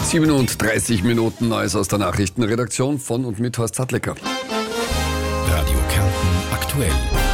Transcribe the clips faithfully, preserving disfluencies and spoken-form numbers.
siebenunddreißig Minuten Neues aus der Nachrichtenredaktion von und mit Horst Sattlecker. Radio Kärnten aktuell.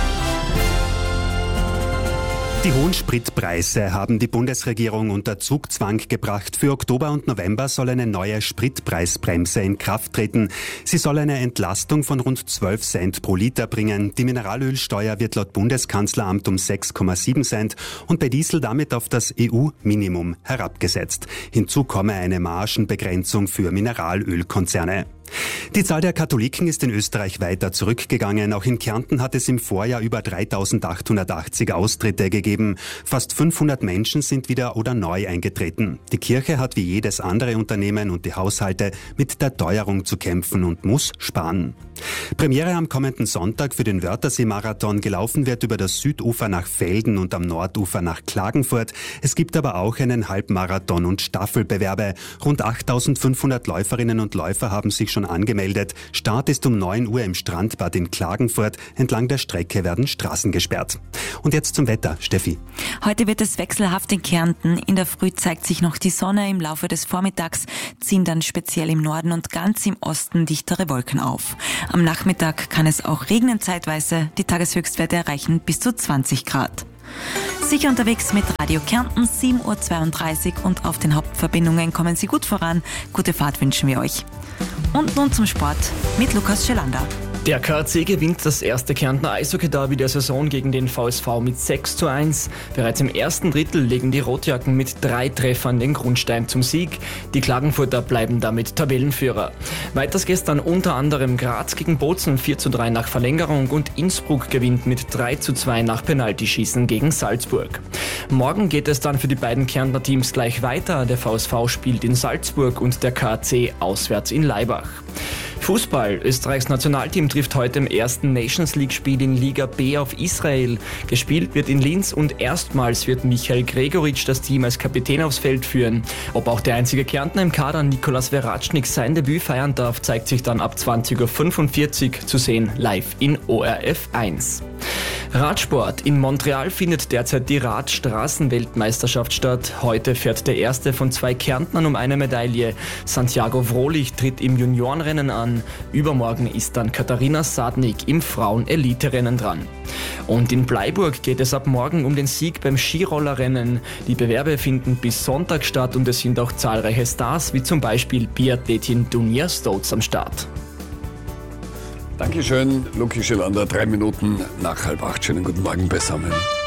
Die hohen Spritpreise haben die Bundesregierung unter Zugzwang gebracht. Für Oktober und November soll eine neue Spritpreisbremse in Kraft treten. Sie soll eine Entlastung von rund zwölf Cent pro Liter bringen. Die Mineralölsteuer wird laut Bundeskanzleramt um sechs Komma sieben Cent und bei Diesel damit auf das E U-Minimum herabgesetzt. Hinzu komme eine Margenbegrenzung für Mineralölkonzerne. Die Zahl der Katholiken ist in Österreich weiter zurückgegangen. Auch in Kärnten hat es im Vorjahr über dreitausendachthundertachtzig Austritte gegeben. Fast fünfhundert Menschen sind wieder oder neu eingetreten. Die Kirche hat wie jedes andere Unternehmen und die Haushalte mit der Teuerung zu kämpfen und muss sparen. Premiere am kommenden Sonntag für den Wörthersee-Marathon. Gelaufen wird über das Südufer nach Velden und am Nordufer nach Klagenfurt. Es gibt aber auch einen Halbmarathon und Staffelbewerbe. Rund achttausendfünfhundert Läuferinnen und Läufer haben sich schon angemeldet. Start ist um neun Uhr im Strandbad in Klagenfurt. Entlang der Strecke werden Straßen gesperrt. Und jetzt zum Wetter, Steffi. Heute wird es wechselhaft in Kärnten. In der Früh zeigt sich noch die Sonne. Im Laufe des Vormittags ziehen dann speziell im Norden und ganz im Osten dichtere Wolken auf. Am Nachmittag kann es auch regnen zeitweise. Die Tageshöchstwerte erreichen bis zu zwanzig Grad. Sicher unterwegs mit Radio Kärnten, sieben Uhr zweiunddreißig und auf den Hauptverbindungen kommen Sie gut voran. Gute Fahrt wünschen wir euch. Und nun zum Sport mit Lukas Schelander. Der K A C gewinnt das erste Kärntner Eishockey-Derby der Saison gegen den V S V mit sechs zu eins. Bereits im ersten Drittel legen die Rotjacken mit drei Treffern den Grundstein zum Sieg. Die Klagenfurter bleiben damit Tabellenführer. Weiters gestern unter anderem Graz gegen Bozen vier zu drei nach Verlängerung und Innsbruck gewinnt mit drei zu zwei nach Penaltyschießen gegen Salzburg. Morgen geht es dann für die beiden Kärntner Teams gleich weiter. Der V S V spielt in Salzburg und der K A C auswärts in Laibach. Fußball. Österreichs Nationalteam trifft heute im ersten Nations League-Spiel in Liga B auf Israel. Gespielt wird in Linz und erstmals wird Michael Gregoritsch das Team als Kapitän aufs Feld führen. Ob auch der einzige Kärntner im Kader, Nikolaus Veratschnik, sein Debüt feiern darf, zeigt sich dann ab zwanzig Uhr fünfundvierzig zu sehen live in O R F eins. Radsport. In Montreal findet derzeit die Radstraßenweltmeisterschaft statt. Heute fährt der erste von zwei Kärntnern um eine Medaille. Santiago Wrohlich tritt im Juniorenrennen an. Übermorgen ist dann Katharina Sadnik im Frauen-Elite-Rennen dran. Und in Bleiburg geht es ab morgen um den Sieg beim Skirollerrennen. Die Bewerbe finden bis Sonntag statt und es sind auch zahlreiche Stars, wie zum Beispiel Biathletin Dunja Stolz am Start. Dankeschön, Luki Schelander, drei Minuten nach halb acht. Schönen guten Morgen beisammen.